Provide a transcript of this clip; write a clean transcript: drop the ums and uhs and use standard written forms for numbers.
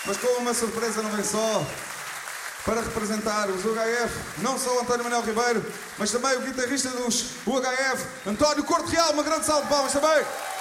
Mas com uma surpresa não vem só para representar os UHF, não só o António Manuel Ribeiro, mas também o guitarrista dos UHF, António Corte Real, uma grande salva de palmas também.